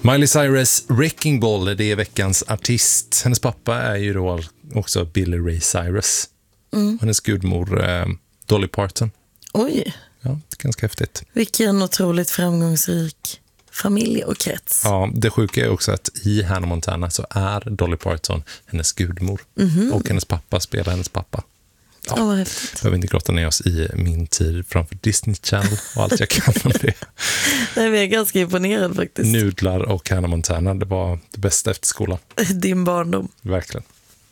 Miley Cyrus Wrecking Ball, det är veckans artist. Hennes pappa är ju då också Billy Ray Cyrus. Hennes gudmor Dolly Parton. Oj. Ja, det är ganska häftigt. Vilken otroligt framgångsrik familj och krets. Ja, det sjuka är också att i Hannah Montana så är Dolly Parton hennes gudmor. Och hennes pappa spelar hennes pappa. Ja, vad häftigt. behöver inte grotta ner oss i min tid framför Disney Channel och allt jag kan om det. Nej, jag är ganska imponerad faktiskt. Nudlar och Hannah Montana, det var det bästa efter skolan. Din barndom. Verkligen.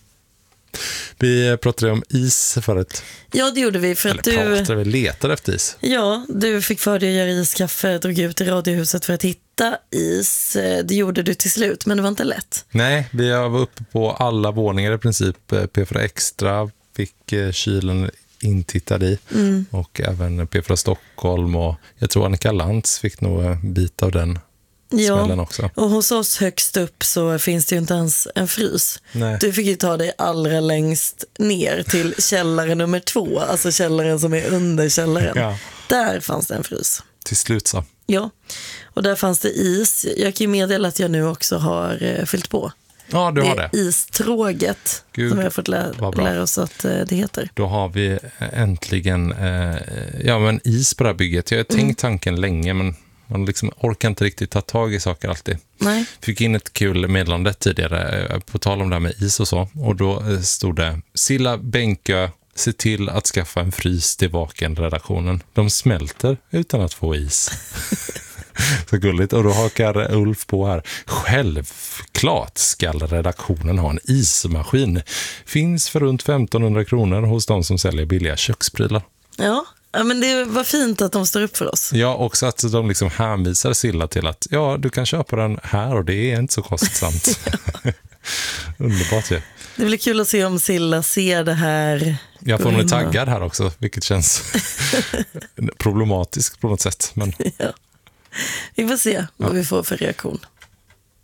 Vi pratade om is förut. Ja, det gjorde vi. För att vi letade efter is. Ja, du fick för dig att göra iskaffe, drog ut i radiohuset för att hitta is. Det gjorde du till slut, men det var inte lätt. Nej, vi var uppe på alla våningar i princip. P4 Extra fick kylen intittad i. Och även P4 Stockholm och jag tror Annika Lantz fick nog en bit av den smällen också. Och hos oss högst upp så finns det ju inte ens en frys. Nej. Du fick ju ta dig allra längst ner till källare nummer 2, alltså källaren som är under källaren. Ja. Där fanns det en frys. Till slut så. Ja, och där fanns det is. Jag kan ju meddela att jag nu också har fyllt på. Ja, du har det. Istråget. Gud, som jag har fått lära oss att det heter. Då har vi äntligen is på det här bygget. Jag har tänkt tanken länge, men man liksom orkar inte riktigt ta tag i saker alltid. Nej. Fick in ett kul meddelande tidigare på tal om det här med is och så. Och då stod det: Silla Bänkö, se till att skaffa en frys till Vaken-redaktionen. De smälter utan att få is. Så gulligt. Och då hakar Ulf på här: självklart ska redaktionen ha en ismaskin. Finns för runt 1500 kronor hos de som säljer billiga köksprylar. Ja, men det var fint att de står upp för oss. Ja, också att de liksom hänvisar Silla till att du kan köpa den här och det är inte så kostsamt. Underbart ju. Det blir kul att se om Silla ser det här. Jag får nog taggad här också, vilket känns problematiskt på något sätt. Men... Ja. Vi får se vad vi får för reaktion.